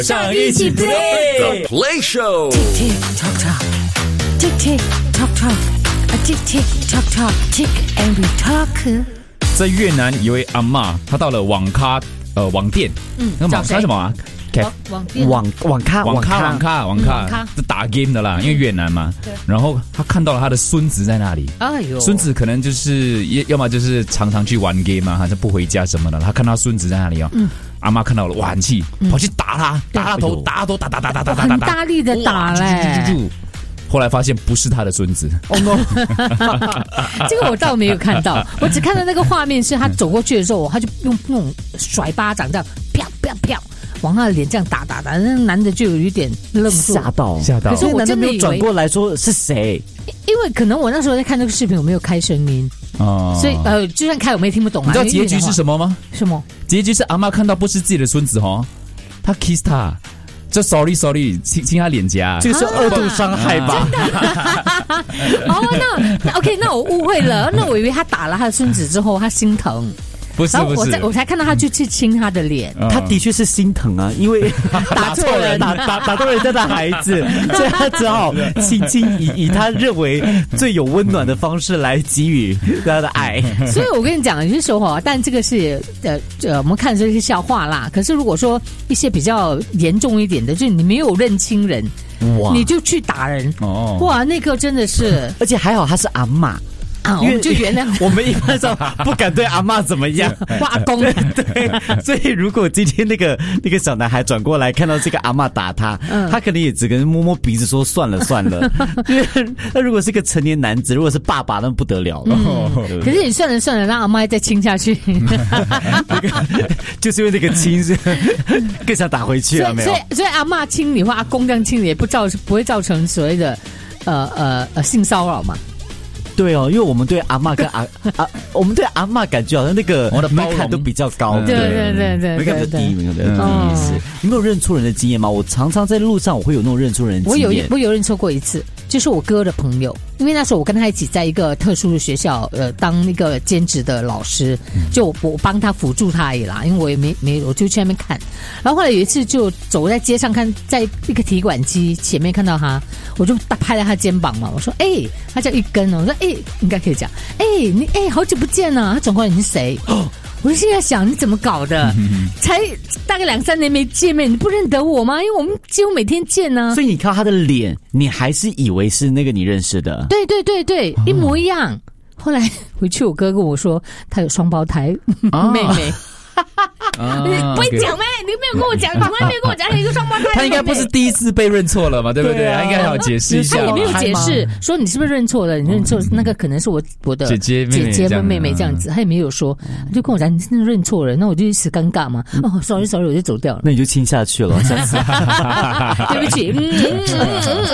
上一起 play The Play Show。 Tick tock tock, tick tick tock tock, a tick tick tock tock, tick and we talk。 在越南有位阿嬷，她到了网店，那个网咖什么啊？ 网咖是打 game 的啦，因为越南嘛。然后他看到了他的孙子在那里， 哎呦， 孙子可能就是要么就是常常去玩 game 嘛，还是不回家什么的。他看到孙子在那里哦，阿妈看到了，哇，很气，跑去打他，打他头，打， 很大力的打嘞。 后来发现不是他的孙子。 哦 no， 这个我倒没有看到，我只看到那个画面是他走过去的时候，他就用那种甩巴掌这样啪啪啪往他的脸这样打，那男的就有一点愣住， 吓到。 可是我真的没有转过来说是谁， 因为可能我那时候在看这个视频，我没有开声音，所以就算开我们也听不懂啊。 你知道结局是什么吗？ 什么？结局是阿嬷看到不是自己的孙子哦，他 kiss 他。就 sorry 亲他脸颊， 这个是2度伤害吧？ 哦，那 OK， 那我误会了，那我以为他打了他的孙子之后，他心疼。 不是， 我才看到他就去亲他的脸， 他的确是心疼啊，因为打错人， 打到人家的孩子，所以他只好轻轻以他认为最有温暖的方式来给予他的爱。 所以我跟你讲，有些时候但这个是我们看这些笑话啦。可是如果说一些比较严重一点的，就是你没有认清人，你就去打人，哇，那个真的是， 而且还好他是阿嬷。 我们就原谅我们一般上不敢对阿嬷怎么样， 阿公对，所以如果今天那个小男孩转过来看到这个阿嬷打他，他可能也只跟摸摸鼻子说算了。那如果是个成年男子，如果是爸爸，那不得了了。 可是你算了，让阿嬷再亲下去， 就是因为那个亲是更想打回去了，没有？ 所以阿嬷亲你或阿公这样亲你，也不会造成所谓的性骚扰嘛。 对哦，因为我们对阿嬷跟我们对阿嬷感觉好像那个门槛都比较高， 对， 门槛比较低，意思。你没有认错人的经验吗？我常常在路上我会有那种认错人的经验。 我有认错过一次，就是我哥的朋友，因为那时候我跟他一起在一个特殊的学校当那个兼职的老师，就我帮他辅助他而已啦，因为我也没我就去那边看。然后后来有一次就走在街上看，在一个提款机前面看到他，我就拍了他肩膀嘛，我说他叫一根哦，我说应该可以讲你好久不见啊，他转过来你是谁？我就现在想你怎么搞的？才大概2-3年没见面，你不认得我吗？因为我们几乎每天见啊。 所以你看他的脸，你还是以为是那个你认识的？ 对，一模一样。后来回去，我哥跟我说他有双胞胎妹妹。你不会讲咩？你没有跟我讲，从来没有跟我讲，还有一个双胞胎。 他应该不是第一次被认错了嘛，对不对？他应该要解释一下。 他也没有解释，说你是不是认错了？你认错那个可能是我的姐姐跟妹妹这样子，他也没有说，就跟我讲你真的认错了，那我就一时尴尬嘛。sorry， 我就走掉了。 那你就亲下去了，下次。 对不起。